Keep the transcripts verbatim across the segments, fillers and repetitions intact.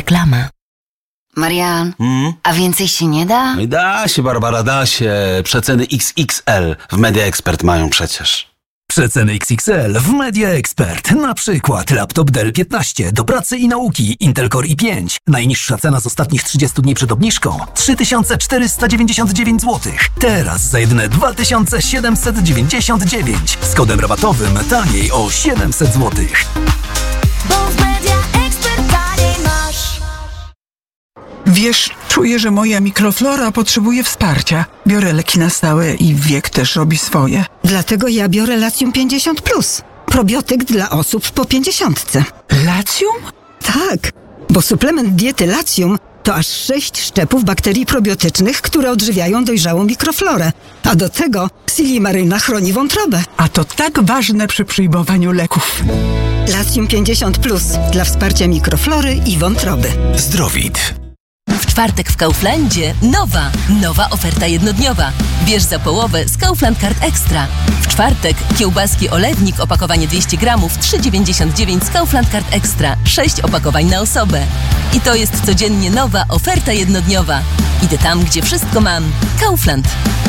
Reklama. Marian, Mm? a więcej się nie da? Da się, Barbara, da się. Przeceny X X L w Media Expert mają przecież. Przeceny X X L w Media Expert. Na przykład laptop Dell piętnaście do pracy i nauki Intel Core i pięć. Najniższa cena z ostatnich trzydziestu dni przed obniżką trzy tysiące czterysta dziewięćdziesiąt dziewięć złotych. Teraz za jedyne dwa tysiące siedemset dziewięćdziesiąt dziewięć. Z kodem rabatowym taniej o siedemset złotych. Bo w Media Expert taniej masz. Wiesz, czuję, że moja mikroflora potrzebuje wsparcia. Biorę leki na stałe i wiek też robi swoje. Dlatego ja biorę Latium pięćdziesiąt plus. Probiotyk dla osób po pięćdziesiątce. Latium? Tak, bo suplement diety Latium to aż sześć szczepów bakterii probiotycznych, które odżywiają dojrzałą mikroflorę. A do tego Silimaryna chroni wątrobę. A to tak ważne przy przyjmowaniu leków. Latium pięćdziesiąt plus dla wsparcia mikroflory i wątroby. Zdrowit. W czwartek w Kauflandzie nowa, nowa oferta jednodniowa. Bierz za połowę z Kaufland Card Extra. W czwartek kiełbaski olewnik opakowanie dwieście gramów trzy dziewięćdziesiąt dziewięć z Kaufland Card Extra. sześć opakowań na osobę. I to jest codziennie nowa oferta jednodniowa. Idę tam, gdzie wszystko mam. Kaufland.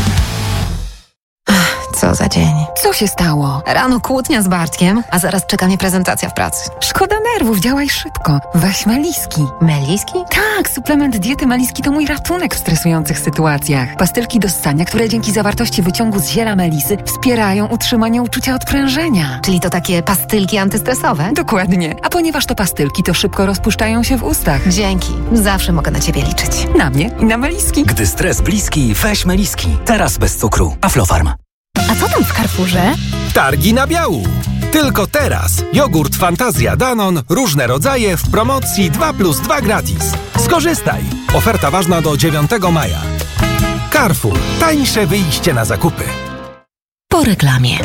Co za dzień. Co się stało? Rano kłótnia z Bartkiem, a zaraz czeka mnie prezentacja w pracy. Szkoda nerwów, działaj szybko. Weź Meliski. Meliski? Tak, suplement diety Meliski to mój ratunek w stresujących sytuacjach. Pastylki do ssania, które dzięki zawartości wyciągu z ziela melisy wspierają utrzymanie uczucia odprężenia. Czyli to takie pastylki antystresowe? Dokładnie. A ponieważ to pastylki, to szybko rozpuszczają się w ustach. Dzięki. Zawsze mogę na ciebie liczyć. Na mnie i na Meliski. Gdy stres bliski, weź Meliski. Teraz bez cukru. Aflofarm. A co tam w Carrefourze? Targi na biału. Tylko teraz. Jogurt Fantazja Danon, różne rodzaje w promocji dwa plus dwa gratis. Skorzystaj. Oferta ważna do dziewiątego maja. Carrefour. Tańsze wyjście na zakupy. Po reklamie.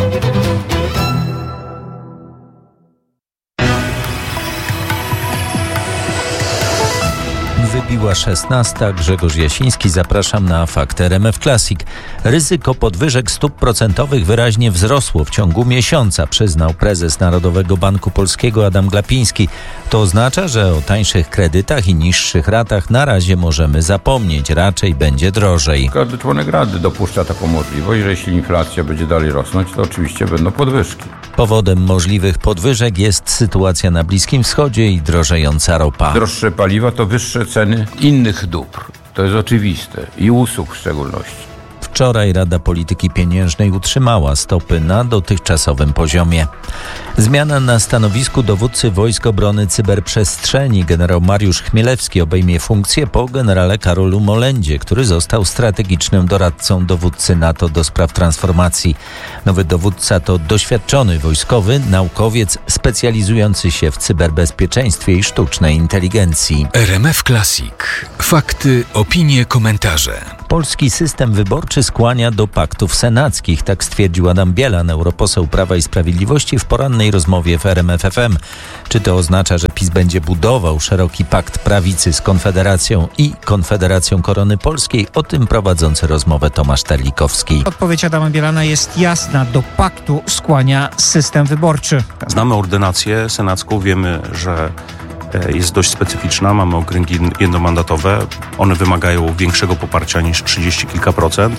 Wybiła szesnasta. Grzegorz Jasiński. Zapraszam na Fakt R M F Classic. Ryzyko podwyżek stóp procentowych wyraźnie wzrosło w ciągu miesiąca, przyznał prezes Narodowego Banku Polskiego Adam Glapiński. To oznacza, że o tańszych kredytach i niższych ratach na razie możemy zapomnieć. Raczej będzie drożej. Każdy członek Rady dopuszcza taką możliwość, że jeśli inflacja będzie dalej rosnąć, to oczywiście będą podwyżki. Powodem możliwych podwyżek jest sytuacja na Bliskim Wschodzie i drożejąca ropa. Droższe paliwa to wyższe ceny innych dóbr. To jest oczywiste. I usług w szczególności. Wczoraj Rada Polityki Pieniężnej utrzymała stopy na dotychczasowym poziomie. Zmiana na stanowisku dowódcy Wojsk Obrony Cyberprzestrzeni. Generał Mariusz Chmielewski obejmie funkcję po generale Karolu Molendzie, który został strategicznym doradcą dowódcy NATO do spraw transformacji. Nowy dowódca to doświadczony wojskowy, naukowiec specjalizujący się w cyberbezpieczeństwie i sztucznej inteligencji. R M F Classic. Fakty, opinie, komentarze. Polski system wyborczy skłania do paktów senackich, tak stwierdził Adam Bielan, europoseł Prawa i Sprawiedliwości w porannej rozmowie w R M F F M. Czy to oznacza, że PiS będzie budował szeroki pakt prawicy z Konfederacją i Konfederacją Korony Polskiej? O tym prowadzący rozmowę Tomasz Terlikowski. Odpowiedź Adama Bielana jest jasna. Do paktu skłania system wyborczy. Znamy ordynację senacką, wiemy, że jest dość specyficzna. Mamy okręgi jednomandatowe. One wymagają większego poparcia niż trzydzieści kilka procent.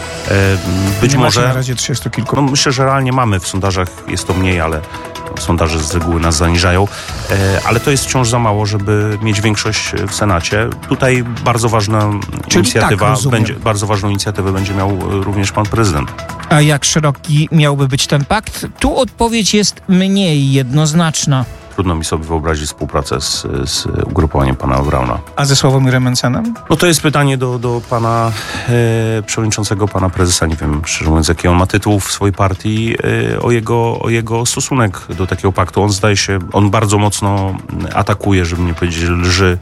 Być nie może... na razie trzydzieści kilku. No, myślę, że realnie mamy. W sondażach jest to mniej, ale sondaże z reguły nas zaniżają. Ale to jest wciąż za mało, żeby mieć większość w Senacie. Tutaj bardzo ważna Czyli inicjatywa tak, będzie, bardzo ważną inicjatywę będzie miał również pan prezydent. A jak szeroki miałby być ten pakt? Tu odpowiedź jest mniej jednoznaczna. Trudno mi sobie wyobrazić współpracę z, z ugrupowaniem pana Brauna. A ze Sławomirem Mencenem? No to jest pytanie do, do pana e, przewodniczącego, pana prezesa. Nie wiem, szczerze mówiąc, jaki on ma tytuł w swojej partii, e, o, jego, o jego stosunek do takiego paktu. On zdaje się, on bardzo mocno atakuje, żeby nie powiedzieć lży,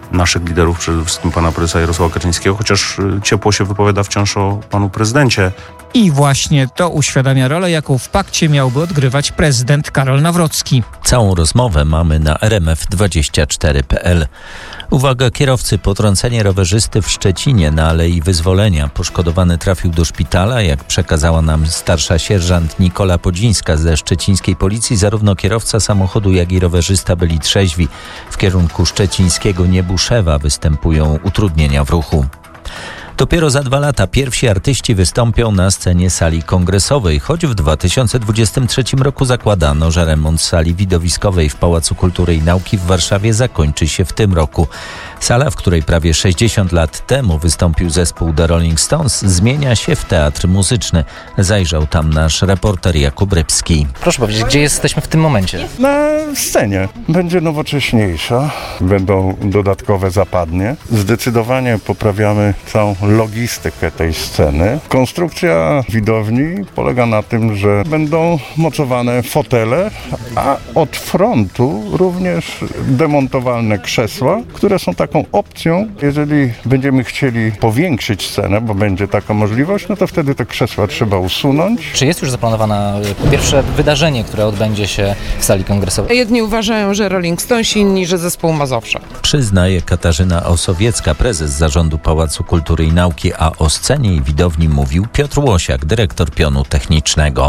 naszych liderów, przede wszystkim pana prezesa Jarosława Kaczyńskiego, chociaż ciepło się wypowiada wciąż o panu prezydencie. I właśnie to uświadamia rolę, jaką w pakcie miałby odgrywać prezydent Karol Nawrocki. Całą rozmowę mamy na r m f dwadzieścia cztery kropka p l. Uwaga kierowcy, potrącenie rowerzysty w Szczecinie na Alei Wyzwolenia. Poszkodowany trafił do szpitala. Jak przekazała nam starsza sierżant Nikola Podzińska ze szczecińskiej policji, zarówno kierowca samochodu, jak i rowerzysta byli trzeźwi. W kierunku szczecińskiego Niebuszewa występują utrudnienia w ruchu. Dopiero za dwa lata pierwsi artyści wystąpią na scenie sali kongresowej, choć w dwa tysiące dwudziestym trzecim roku zakładano, że remont sali widowiskowej w Pałacu Kultury i Nauki w Warszawie zakończy się w tym roku. Sala, w której prawie sześćdziesiąt lat temu wystąpił zespół The Rolling Stones, zmienia się w teatr muzyczny. Zajrzał tam nasz reporter Jakub Rybski. Proszę powiedzieć, gdzie jesteśmy w tym momencie? Na scenie. Będzie nowocześniejsza, będą dodatkowe zapadnie. Zdecydowanie poprawiamy całą logistykę tej sceny. Konstrukcja widowni polega na tym, że będą mocowane fotele, a od frontu również demontowalne krzesła, które są taką opcją. Jeżeli będziemy chcieli powiększyć scenę, bo będzie taka możliwość, no to wtedy te krzesła trzeba usunąć. Czy jest już zaplanowane po pierwsze wydarzenie, które odbędzie się w sali kongresowej? Jedni uważają, że Rolling Stones, inni, że zespół Mazowsza. Przyznaje Katarzyna Osowiecka, prezes Zarządu Pałacu Kultury i Nauki, a o scenie i widowni mówił Piotr Łosiak, dyrektor pionu technicznego.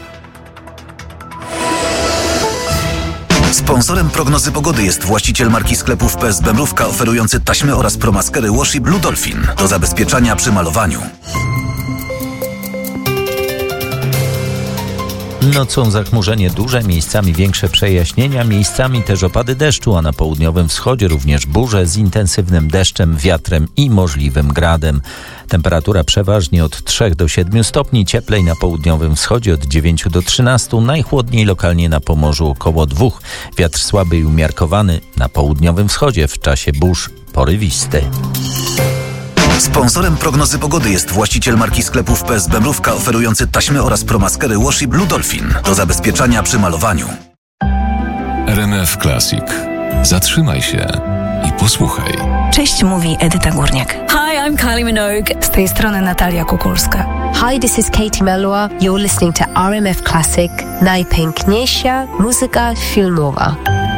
Sponsorem prognozy pogody jest właściciel marki sklepów P S B Mrówka, oferujący taśmy oraz promaskery Wash i Blue Dolphin do zabezpieczania przy malowaniu. Nocą zachmurzenie duże, miejscami większe przejaśnienia, miejscami też opady deszczu, a na południowym wschodzie również burze z intensywnym deszczem, wiatrem i możliwym gradem. Temperatura przeważnie od trzech do siedmiu stopni, cieplej na południowym wschodzie od dziewięciu do trzynastu, najchłodniej lokalnie na Pomorzu około dwóch. Wiatr słaby i umiarkowany na południowym wschodzie, w czasie burz porywisty. Sponsorem prognozy pogody jest właściciel marki sklepów P S B Mrówka, oferujący taśmy oraz promaskery Wash i Blue Dolphin do zabezpieczania przy malowaniu. R M F Classic. Zatrzymaj się i posłuchaj. Cześć, mówi Edyta Górniak. Hi, I'm Kylie Minogue. Z tej strony Natalia Kukulska. Hi, this is Katie Melua. You're listening to R M F Classic. Najpiękniejsza muzyka filmowa.